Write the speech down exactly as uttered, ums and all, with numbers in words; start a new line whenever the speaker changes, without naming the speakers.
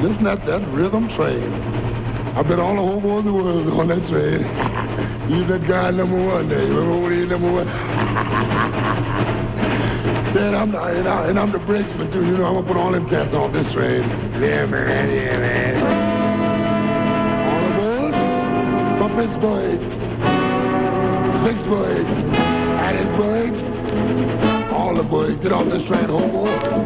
Listen at that rhythm train. I bet all the homeboys in the world on that train. Even that guy number one there. You remember when he number one? Then I'm the, and, I, and I'm the brakesman too. You know, I'm gonna put all them cats on this train. Yeah, man. Yeah, man. All aboard for Pittsburgh, Pittsburgh, Hattiesburg. All the boys, get off this train, homeboy.